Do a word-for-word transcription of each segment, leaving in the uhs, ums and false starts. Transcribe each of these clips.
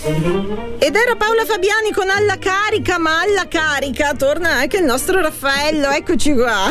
Ed era Paola Fabiani con Alla Carica, ma alla carica torna anche il nostro Raffaello, eccoci qua.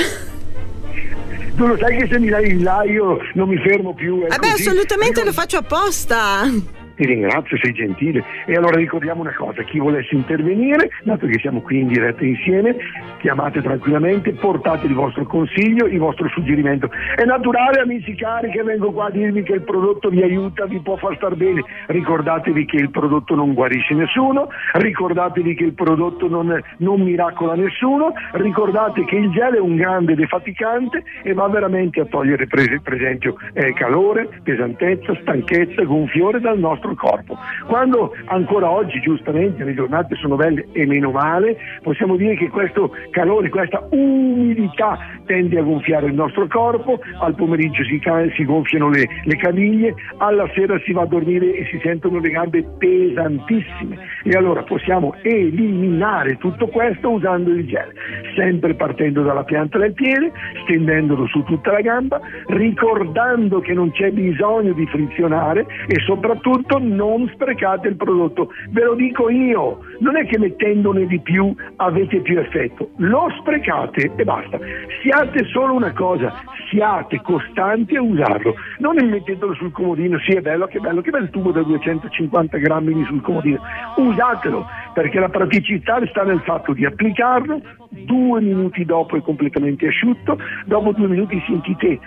Tu lo sai che se mi dai il là io non mi fermo più. Eh beh, assolutamente io... lo faccio apposta. Ti ringrazio, sei gentile. E allora ricordiamo una cosa: chi volesse intervenire, dato che siamo qui in diretta insieme, chiamate tranquillamente, portate il vostro consiglio, il vostro suggerimento. È naturale, amici cari, che vengo qua a dirvi che il prodotto vi aiuta, vi può far star bene. Ricordatevi che il prodotto non guarisce nessuno, ricordatevi che il prodotto non, non miracola nessuno, ricordate che il gel è un grande defaticante e va veramente a togliere per esempio eh, calore, pesantezza, stanchezza, gonfiore dal nostro corpo. Quando ancora oggi, giustamente, le giornate sono belle e meno male, possiamo dire che questo calore, questa umidità tende a gonfiare il nostro corpo, al pomeriggio si, si gonfiano le, le caviglie, alla sera si va a dormire e si sentono le gambe pesantissime. E allora possiamo eliminare tutto questo usando il gel, sempre partendo dalla pianta del piede, stendendolo su tutta la gamba, ricordando che non c'è bisogno di frizionare e soprattutto non sprecate il prodotto. Ve lo dico io, non è che mettendone di più avete più effetto, lo sprecate e basta. Siate solo una cosa, siate costanti a usarlo, non mettetelo sul comodino. Sì, è bello, che bello, che bel tubo da duecentocinquanta grammi sul comodino, usatelo, perché la praticità sta nel fatto di applicarlo, due minuti dopo è completamente asciutto, dopo due minuti sentite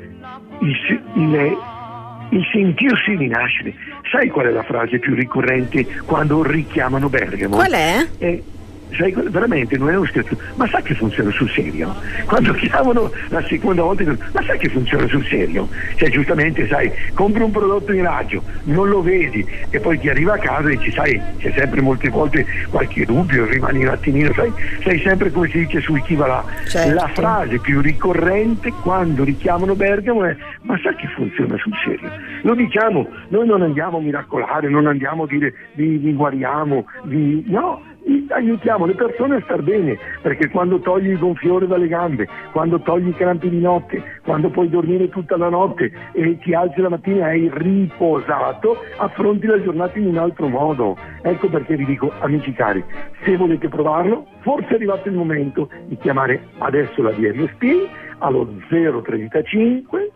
il, il il sentirsi rinascere. Sai qual è la frase più ricorrente quando richiamano Bergamo? Qual è? È sai, veramente non è uno scherzo, ma sai che funziona sul serio? Quando chiamano la seconda volta, ma sai che funziona sul serio? Cioè, giustamente, sai, compri un prodotto in raggio, non lo vedi e poi ti arriva a casa e ci sai, c'è sempre molte volte qualche dubbio, rimani un attimino, sai, sei sempre, come si dice, sul chi va là. Certo. La frase più ricorrente quando richiamano Bergamo è: ma sai che funziona sul serio? Lo diciamo, noi non andiamo a miracolare, non andiamo a dire vi, vi guariamo, vi... no, aiutiamo le persone a star bene, perché quando togli il gonfiore dalle gambe, quando togli i crampi di notte, quando puoi dormire tutta la notte e ti alzi la mattina e hai riposato, affronti la giornata in un altro modo. Ecco perché vi dico, amici cari, se volete provarlo, forse è arrivato il momento di chiamare adesso la D R S P allo zero trentacinque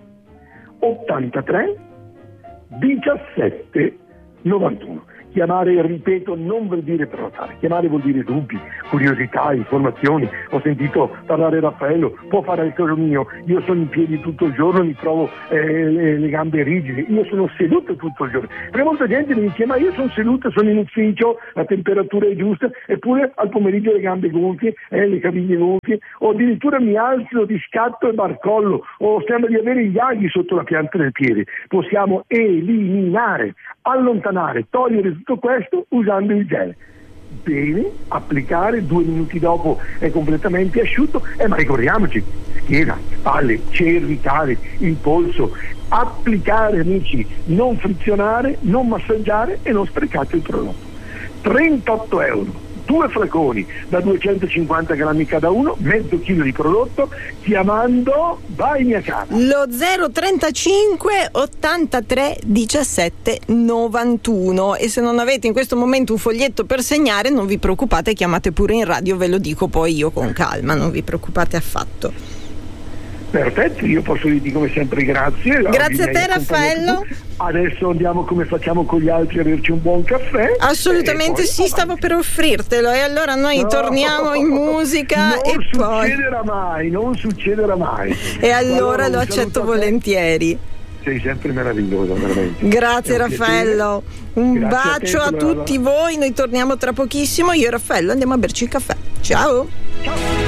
ottantatré diciassette novantuno. Chiamare, ripeto, non vuol dire prenotare, chiamare vuol dire dubbi, curiosità, informazioni. Ho sentito parlare Raffaello, può fare il caso mio, io sono in piedi tutto il giorno, mi trovo eh, le, le gambe rigide, io sono seduto tutto il giorno. Perché molta gente mi dice: ma io sono seduto, sono in ufficio, la temperatura è giusta, eppure al pomeriggio le gambe gonfie, eh, le caviglie gonfie, o addirittura mi alzo di scatto e barcollo, o sembra di avere gli aghi sotto la pianta del piede. Possiamo eliminare, allontanare, togliere tutto questo usando il gel. Bene, applicare, due minuti dopo è completamente asciutto, eh, ma ricordiamoci, schiena, spalle, cervicale, il polso, applicare, amici, non frizionare, non massaggiare e non sprecate il prodotto. trentotto euro, due flaconi da duecentocinquanta grammi cada uno, mezzo chilo di prodotto, chiamando Vai Mia Cara. Lo zero trentacinque ottantatré diciassette novantuno. E se non avete in questo momento un foglietto per segnare, non vi preoccupate, chiamate pure in radio, ve lo dico poi io con calma, non vi preoccupate affatto. Perfetto, io posso dirti come sempre grazie. Grazie a te, Raffaello. Adesso andiamo, come facciamo con gli altri, a berci un buon caffè. Assolutamente sì, stavo per offrirtelo, e allora noi no, torniamo in musica non e poi... Non succederà mai, non succederà mai. E allora, allora lo accetto volentieri. Sei sempre meravigliosa, veramente. Grazie un Raffaello, un Grazie bacio a, te, a tutti voi, noi torniamo tra pochissimo, io e Raffaello andiamo a berci il caffè. Ciao. Ciao.